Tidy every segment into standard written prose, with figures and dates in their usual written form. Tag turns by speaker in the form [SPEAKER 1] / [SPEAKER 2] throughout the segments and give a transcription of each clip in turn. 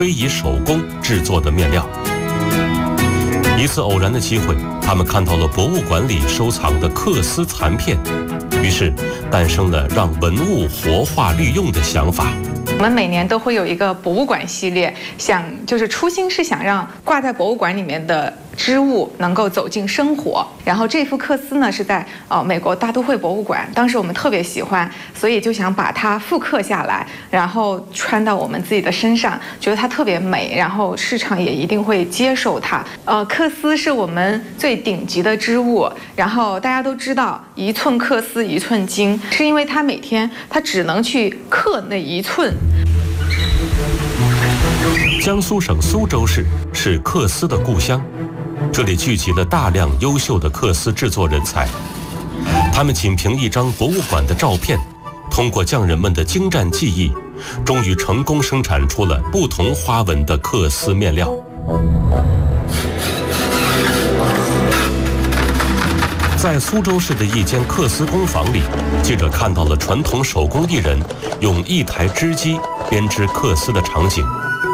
[SPEAKER 1] 非遗手工制作的面料。一次偶然的机会，他们看到了博物馆里收藏的缂丝残片，于是诞生了让文物活化利用的想法。
[SPEAKER 2] 我们每年都会有一个博物馆系列，就是初心是想让挂在博物馆里面的织物能够走进生活。然后这幅缂丝呢是在美国大都会博物馆，当时我们特别喜欢，所以就想把它复刻下来，然后穿到我们自己的身上，觉得它特别美，然后市场也一定会接受它。缂丝是我们最顶级的织物，然后大家都知道1寸缂丝1寸金，是因为它每天它只能去刻那1寸。
[SPEAKER 1] 江苏省苏州市是缂丝的故乡，这里聚集了大量优秀的缂丝制作人才。他们仅凭一张博物馆的照片，通过匠人们的精湛技艺，终于成功生产出了不同花纹的缂丝面料。在苏州市的一间缂丝工坊里，记者看到了传统手工艺人用一台织机编织缂丝的场景。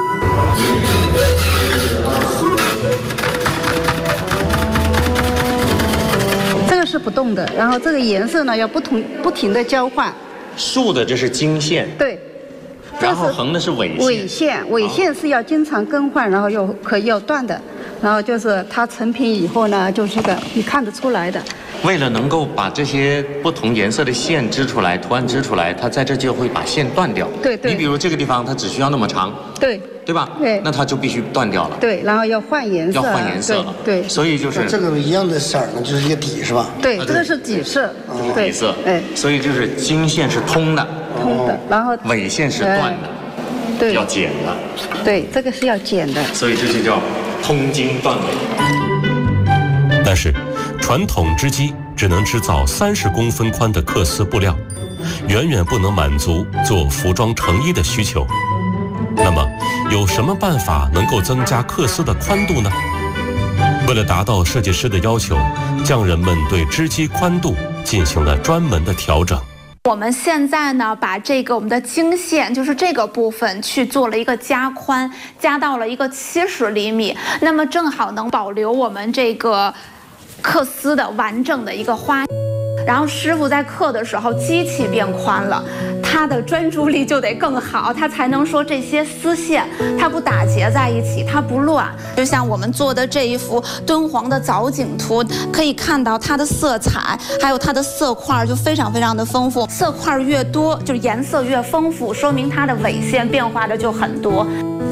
[SPEAKER 3] 这个是不动的，然后这个颜色呢要不停的交换。
[SPEAKER 4] 竖的这是经线，
[SPEAKER 3] 对，
[SPEAKER 4] 然后横的是尾线。
[SPEAKER 3] 尾线是要经常更换，然后又可以要断的，然后就是它成品以后呢，就是这个你看得出来的。
[SPEAKER 4] 为了能够把这些不同颜色的线织出来，图案织出来，它在这就会把线断掉。
[SPEAKER 3] 对。
[SPEAKER 4] 你比如这个地方它只需要那么长。对吧？
[SPEAKER 3] 对。
[SPEAKER 4] 那它就必须断掉了。
[SPEAKER 3] 对，然后要换颜色。对。
[SPEAKER 4] 所以就是
[SPEAKER 5] 这个一样的色呢，就是一个底是吧？
[SPEAKER 3] 对，这个是底色。
[SPEAKER 4] 底色。哎。所以就是经线是通的。
[SPEAKER 3] 然后
[SPEAKER 4] 尾线是断的。
[SPEAKER 3] 对。
[SPEAKER 4] 要剪的。
[SPEAKER 3] 对，这个是要剪的。
[SPEAKER 4] 所以这就叫通经断尾。
[SPEAKER 1] 但是，传统织机只能织造30公分宽的缂丝布料，远远不能满足做服装成衣的需求。那么，有什么办法能够增加缂丝的宽度呢？为了达到设计师的要求，匠人们对织机宽度进行了专门的调整。
[SPEAKER 6] 我们现在呢，把我们的经线，就是这个部分去做了一个加宽，加到了一个70厘米，那么正好能保留我们这个缂丝的完整的一个花。然后师傅在刻的时候，机器变宽了，他的专注力就得更好，他才能说这些丝线它不打结在一起，它不乱。就像我们做的这一幅敦煌的藻井图，可以看到它的色彩还有它的色块就非常非常的丰富，色块越多就是颜色越丰富，说明它的尾线变化的就很多。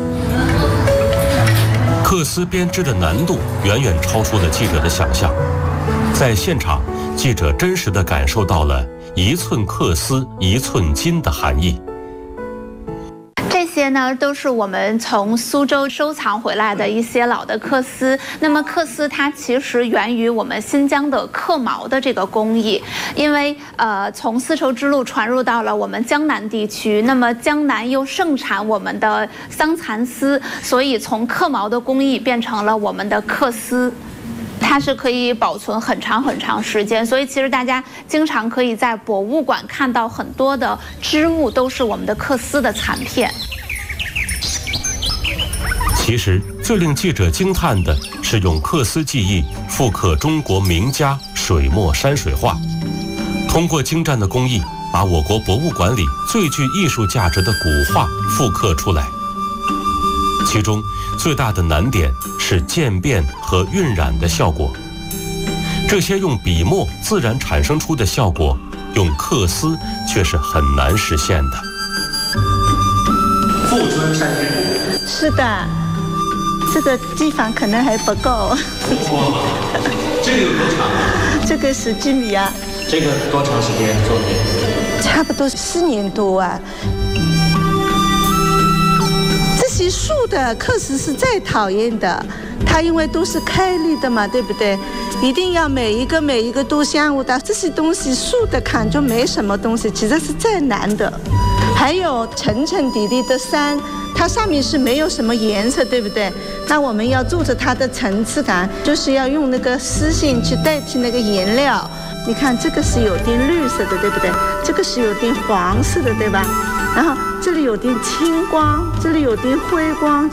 [SPEAKER 1] 缂丝编织的难度远远超出了记者的想象，在现场，记者真实地感受到了1寸缂丝1寸金的含义。
[SPEAKER 6] 这些呢都是我们从苏州收藏回来的一些老的缂丝。那么缂丝它其实源于我们新疆的刻毛的这个工艺，因为从丝绸之路传入到了我们江南地区，那么江南又盛产我们的桑蚕丝，所以从刻毛的工艺变成了我们的缂丝。它是可以保存很长很长时间，所以其实大家经常可以在博物馆看到很多的织物都是我们的缂丝的残片。
[SPEAKER 1] 其实最令记者惊叹的是用缂丝技艺复刻中国名家水墨山水画，通过精湛的工艺把我国博物馆里最具艺术价值的古画复刻出来。其中最大的难点是渐变和晕染的效果，这些用笔墨自然产生出的效果，用缂丝却是很难实现的。
[SPEAKER 4] 富春山居图。
[SPEAKER 3] 是的，这个机房可能还不够。
[SPEAKER 4] 这个有多长啊？
[SPEAKER 3] 这个10几米啊。
[SPEAKER 4] 这个多长时间作品？
[SPEAKER 3] 差不多4年多啊。这些竖的缂丝是最讨厌的，它因为都是开立的嘛，对不对？一定要每一个都相互的，这些东西竖的看就没什么东西，其实是最难的。还有层层叠叠的山，它上面是没有什么颜色，对不对？那我们要做着它的层次感，就是要用那个丝线去代替那个颜料。你看这个是有点绿色的，对不对？这个是有点黄色的，对吧？然后这里有点青光，这里有点灰光。